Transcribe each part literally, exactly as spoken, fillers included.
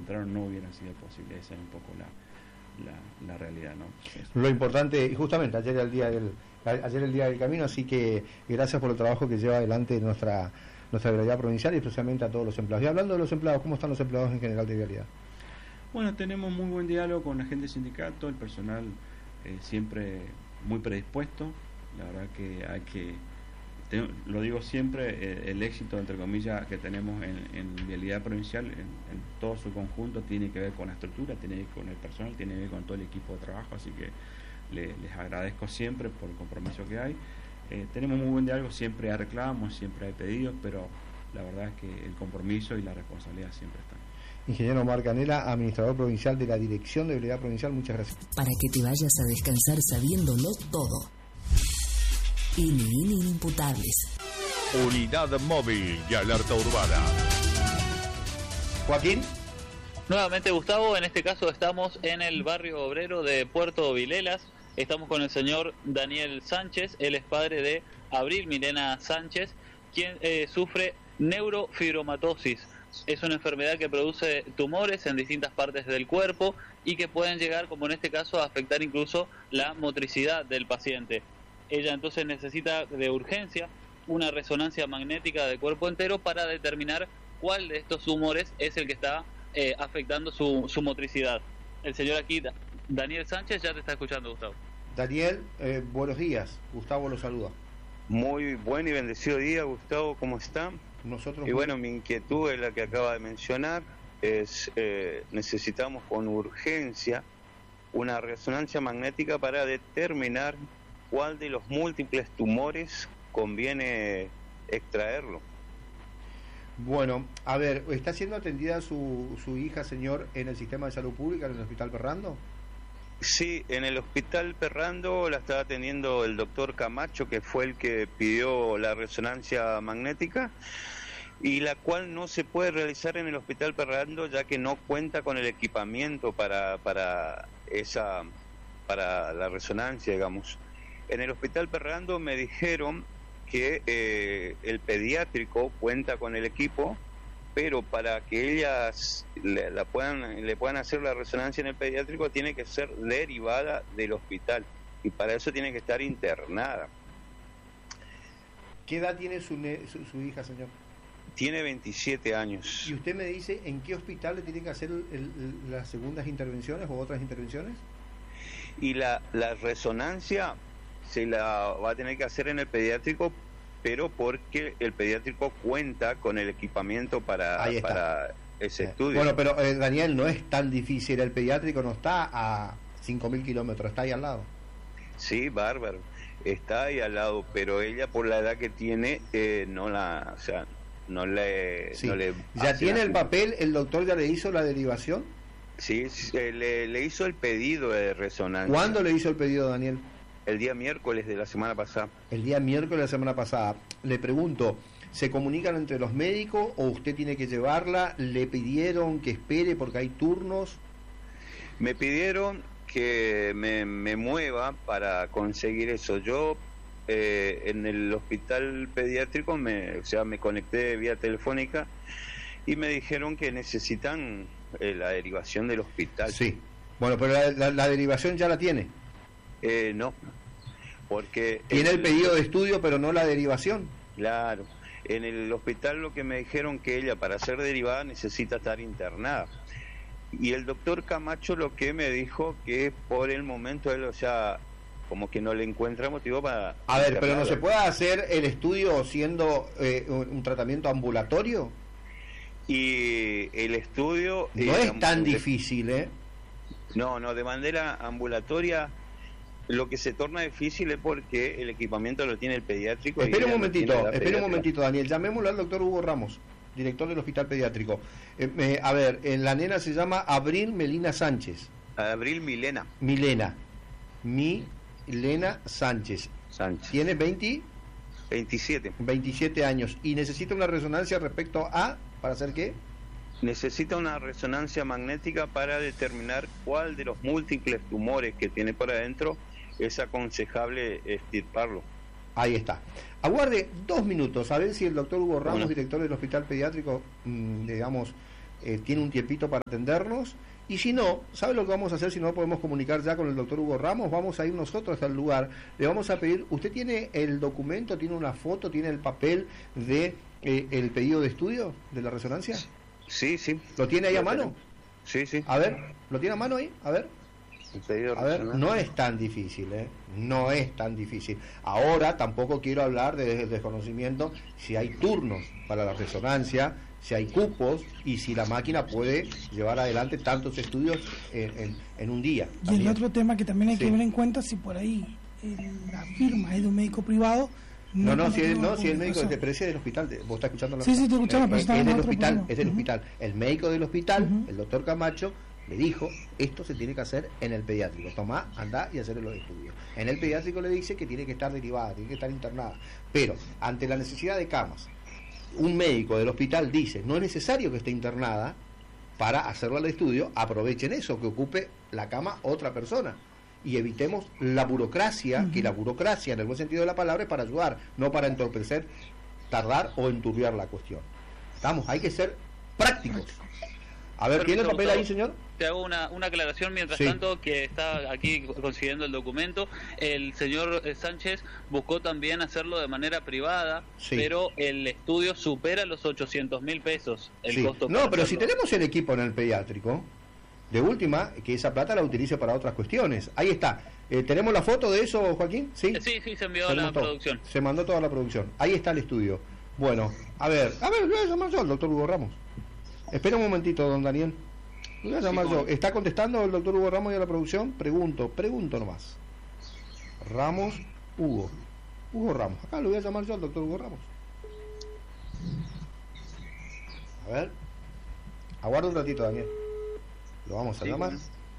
contrario no hubiera sido posible. Esa es un poco la, la, la realidad, ¿no? Eso. Lo importante, y justamente ayer el día del ayer el día del camino, así que gracias por el trabajo que lleva adelante nuestra nuestra Vialidad Provincial y especialmente a todos los empleados. Y hablando de los empleados, ¿cómo están los empleados en general de Vialidad? Bueno, tenemos muy buen diálogo con la gente del sindicato, el personal eh, siempre muy predispuesto. La verdad que hay que, te, lo digo siempre, eh, el éxito, entre comillas, que tenemos en, en Vialidad Provincial, en, en todo su conjunto, tiene que ver con la estructura, tiene que ver con el personal, tiene que ver con todo el equipo de trabajo, así que le, les agradezco siempre por el compromiso que hay. Eh, tenemos muy buen diálogo, siempre hay reclamos, siempre hay pedidos, pero la verdad es que el compromiso y la responsabilidad siempre están. Ingeniero Omar Canela, administrador provincial de la Dirección de Vialidad Provincial, muchas gracias. Para que te vayas a descansar sabiéndolo todo. I N I N Inimputables. Unidad móvil y alerta urbana. Joaquín. Nuevamente, Gustavo, en este caso estamos en el barrio obrero de Puerto Vilelas. Estamos con el señor Daniel Sánchez, él es padre de Abril Milena Sánchez, quien eh, sufre neurofibromatosis. Es una enfermedad que produce tumores en distintas partes del cuerpo y que pueden llegar, como en este caso, a afectar incluso la motricidad del paciente. Ella entonces necesita de urgencia una resonancia magnética del cuerpo entero para determinar cuál de estos tumores es el que está eh, afectando su, su motricidad. El señor aquí, Daniel Sánchez, ya te está escuchando, Gustavo. Daniel, eh, buenos días. Gustavo lo saluda. Muy buen y bendecido día, Gustavo, ¿cómo está? Nosotros. Y bueno, mi inquietud es la que acaba de mencionar, es eh, necesitamos con urgencia una resonancia magnética para determinar cuál de los múltiples tumores conviene extraerlo. Bueno, a ver, ¿está siendo atendida su, su hija, señor, en el sistema de salud pública, en el Hospital Perrando? Sí, en el Hospital Perrando la está atendiendo el doctor Camacho, que fue el que pidió la resonancia magnética, y la cual no se puede realizar en el Hospital Perrando ya que no cuenta con el equipamiento para, para, esa, para la resonancia, digamos. En el Hospital Perrando me dijeron que eh, el pediátrico cuenta con el equipo, pero para que ellas le, la puedan, le puedan hacer la resonancia en el pediátrico tiene que ser derivada del hospital y para eso tiene que estar internada. ¿Qué edad tiene su, su, su hija, señor? Tiene veintisiete años. ¿Y usted me dice en qué hospital le tienen que hacer el, el, las segundas intervenciones o otras intervenciones? Y la, la resonancia se la va a tener que hacer en el pediátrico, pero porque el pediátrico cuenta con el equipamiento para, para ese estudio. Bueno, pero eh, Daniel, no es tan difícil, el pediátrico no está a cinco mil kilómetros, está ahí al lado. Sí, bárbaro, está ahí al lado, pero ella por la edad que tiene, eh, no la, o sea, no le... Sí. No le ¿Ya tiene el papel? ¿El doctor ya le hizo la derivación? Sí, eh, le, le hizo el pedido de resonancia. ¿Cuándo le hizo el pedido, Daniel? El día miércoles de la semana pasada. El día miércoles de la semana pasada. Le pregunto, ¿se comunican entre los médicos o usted tiene que llevarla? ¿Le pidieron que espere porque hay turnos? Me pidieron que me, me mueva para conseguir eso. Yo eh, en el hospital pediátrico, me, o sea, me conecté vía telefónica y me dijeron que necesitan eh, la derivación del hospital. Sí. Bueno, pero la, la, la derivación ya la tiene. Eh, no, porque... Tiene el, el pedido de estudio, pero no la derivación. Claro, en el hospital lo que me dijeron que ella para ser derivada necesita estar internada. Y el doctor Camacho lo que me dijo que por el momento él, o sea, como que no le encuentra motivo para... A ver, pero ¿no se puede hacer el estudio siendo eh, un, un tratamiento ambulatorio? Y el estudio... No eh, es tan de, difícil, ¿eh? No, no, de manera ambulatoria... Lo que se torna difícil es porque el equipamiento lo tiene el pediátrico. Espere un momentito, espere un momentito, Daniel. Llamémoslo al doctor Hugo Ramos, director del Hospital Pediátrico. Eh, eh, a ver, eh, la nena se llama Abril Melina Sánchez. Abril Milena. Milena. Milena Sánchez. Sánchez. ¿Tiene veinte? veintisiete. veintisiete años. ¿Y necesita una resonancia respecto a... ¿Para hacer qué? Necesita una resonancia magnética para determinar cuál de los múltiples tumores que tiene por adentro es aconsejable extirparlo. Ahí está. Aguarde dos minutos a ver si el doctor Hugo Ramos, bueno. director del Hospital Pediátrico, mmm, digamos, eh, tiene un tiempito para atendernos. Y si no, ¿sabe lo que vamos a hacer si no podemos comunicar ya con el doctor Hugo Ramos? Vamos a ir nosotros hasta el lugar. Le vamos a pedir, ¿usted tiene el documento, tiene una foto, tiene el papel de eh, el pedido de estudio de la resonancia? Sí, sí. ¿Lo tiene ahí a mano? Sí, sí. A ver, ¿lo tiene a mano ahí? A ver. El pedido de A ver, resonancia. no es tan difícil, ¿eh? No es tan difícil. Ahora tampoco quiero hablar de desconocimiento si hay turnos para la resonancia, si hay cupos y si la máquina puede llevar adelante tantos estudios en, en, en un día. Y también. el otro tema que también hay Sí. que ver en cuenta, si por ahí eh, la firma es de un médico privado. No, no, si es, tiene no, si el médico eso. de precio del hospital, de- vos estás escuchando la Sí, sí, estoy escuchando, pero Eh, estaba es en del otro hospital, programa. es del Ujú. hospital. El médico del hospital, Ujú. el doctor Camacho, le dijo, esto se tiene que hacer en el pediátrico. Tomá, andá y hacer los estudios. En el pediátrico le dice que tiene que estar derivada, tiene que estar internada. Pero, ante la necesidad de camas, un médico del hospital dice, no es necesario que esté internada para hacerlo al estudio, aprovechen eso, que ocupe la cama otra persona. Y evitemos la burocracia, Ujú. que la burocracia, en el buen sentido de la palabra, es para ayudar, no para entorpecer, tardar o enturbiar la cuestión. Estamos, hay que ser prácticos. A ver, ¿tiene el Perfecto, papel ahí, Gustavo. señor? Te hago una, una aclaración mientras Sí. tanto, que está aquí consiguiendo el documento. El señor eh, Sánchez buscó también hacerlo de manera privada, Sí. pero el estudio supera los ochocientos mil pesos el Sí. costo. No, para pero si hacerlo. tenemos el equipo en el pediátrico, de última, que esa plata la utilice para otras cuestiones. Ahí está. Eh, ¿Tenemos la foto de eso, Joaquín? Sí, Eh, Sí, sí, se envió a Se la montó. producción. Se mandó toda la producción. Ahí está el estudio. Bueno, a ver, a ver, voy a llamar yo al doctor Hugo Ramos. Espera un momentito, don Daniel. Voy a llamar yo. ¿Está contestando el doctor Hugo Ramos y a la producción? Pregunto, pregunto nomás. Ramos, Hugo. Hugo Ramos. Acá lo voy a llamar yo al doctor Hugo Ramos. A ver. Aguarda un ratito, Daniel. Lo vamos a Sí, llamar. bueno.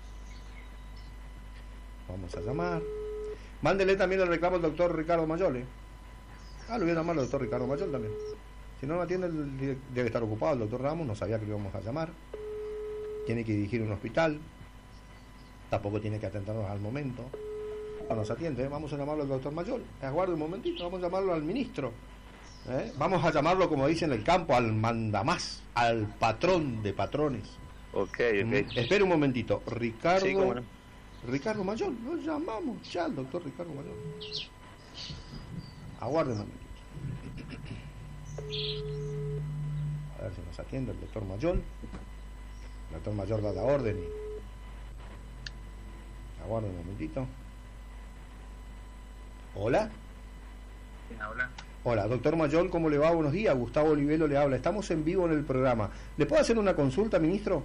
Vamos a llamar. Mándele también el reclamo al doctor Ricardo Mayole. Ah, lo voy a llamar al doctor Ricardo Mayol también. Si no lo atiende, el direc- debe estar ocupado el doctor Ramos, no sabía que lo íbamos a llamar. Tiene que dirigir un hospital. Tampoco tiene que atendernos al momento. No nos atiende, ¿eh? Vamos a llamarlo al doctor Mayol. Aguarde un momentito, vamos a llamarlo al ministro. ¿eh? Vamos a llamarlo, como dicen en el campo, al mandamás, al patrón de patrones. Ok, Mm, ok. Espera un momentito. Ricardo, Sí, cómo no. Ricardo Mayol, lo llamamos ya al doctor Ricardo Mayol. Aguarde un momentito. A ver si nos atiende el doctor Mayol. El doctor Mayol da la orden y... Aguarde un momentito. Hola. ¿Quién habla? Hola, doctor Mayol, ¿cómo le va? Buenos días. Gustavo Olivelo le habla. Estamos en vivo en el programa. ¿Le puedo hacer una consulta, ministro?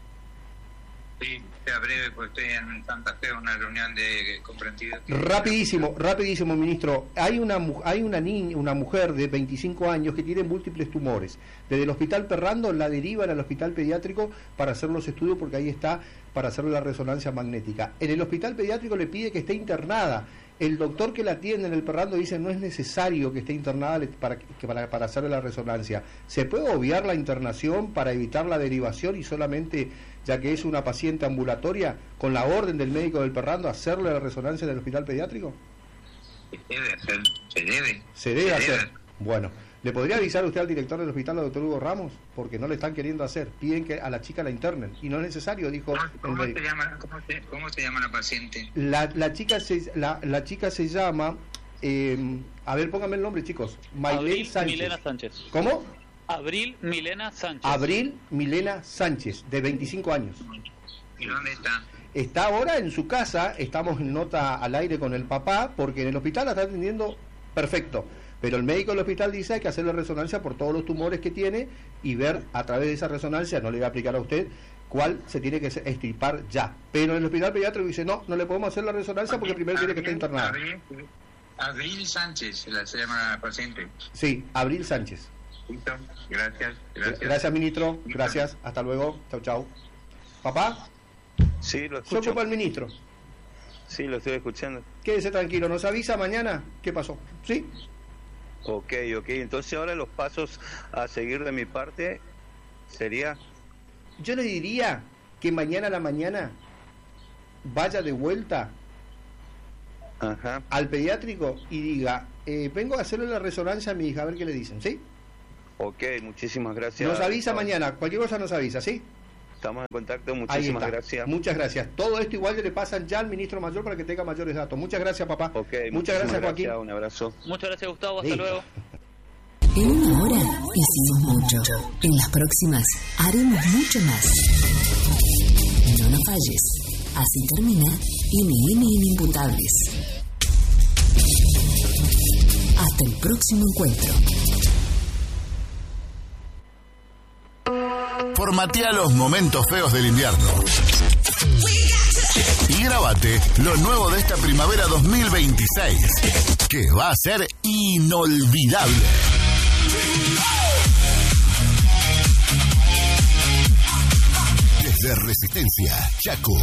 Sí, sea breve, porque estoy en Santa Fe, una reunión de comprendidos. Rapidísimo, rapidísimo, ministro. Hay una mu- hay una niña, una mujer de veinticinco años que tiene múltiples tumores. Desde el hospital Perrando la derivan al hospital pediátrico para hacer los estudios porque ahí está para hacer la resonancia magnética. En el hospital pediátrico le pide que esté internada. El doctor que la atiende en el Perrando dice no es necesario que esté internada le- para, que- para, para hacerle la resonancia. ¿Se puede obviar la internación para evitar la derivación y solamente, ya que es una paciente ambulatoria, con la orden del médico del Perrando, hacerle la resonancia en el hospital pediátrico? Se debe hacer, se debe. Se debe Se hacer. debe. Bueno, ¿le podría avisar usted al director del hospital, al doctor Hugo Ramos? Porque no le están queriendo hacer. Piden que a la chica la internen. Y no es necesario, dijo ¿Cómo, el cómo médico. se llama, cómo, se, ¿Cómo se llama la paciente? La, la, chica se, la, la chica se llama... eh, a ver, póngame el nombre, chicos. Maylene Abril Sánchez. Milena Sánchez. ¿Cómo? Abril Milena Sánchez. Abril Milena Sánchez, de veinticinco años. ¿Y dónde está? Está ahora en su casa, estamos en nota al aire con el papá, porque en el hospital la está atendiendo perfecto. Pero el médico del hospital dice hay que hacerle resonancia por todos los tumores que tiene y ver a través de esa resonancia, no le voy a aplicar a usted, cuál se tiene que extirpar ya. Pero en el hospital pediátrico dice, no, no le podemos hacer la resonancia porque primero tiene que estar internada. Abril, Abril Sánchez se la- se llama la paciente. Sí, Abril Sánchez. Listo. Gracias, gracias. Gracias, ministro. Gracias. Hasta luego. Chau, chau. Papá, Sí, lo se escucho. ocupa el ministro. Sí, lo estoy escuchando. Quédese tranquilo. ¿Nos avisa mañana qué pasó? ¿Sí? Ok, ok. Entonces ahora los pasos a seguir de mi parte sería... Yo le diría que mañana a la mañana vaya de vuelta Ajá. al pediátrico y diga, eh, vengo a hacerle la resonancia a mi hija, a ver qué le dicen, ¿sí? Ok, muchísimas gracias. Nos avisa mañana, cualquier cosa nos avisa, ¿sí? Estamos en contacto, Ahí muchísimas está. gracias. Muchas gracias. Todo esto igual le pasan ya al ministro mayor para que tenga mayores datos. Muchas gracias, papá. Ok, muchas gracias, Joaquín. gracias, un abrazo. Muchas gracias, Gustavo. Hasta Listo. luego. En una hora hicimos mucho. En las próximas haremos mucho más. No nos falles. Así termina Ini Ini Inimputables. Hasta el próximo encuentro. Formatea los momentos feos del invierno. Y grábate lo nuevo de esta primavera dos mil veintiséis, que va a ser inolvidable. Desde Resistencia, Chaco.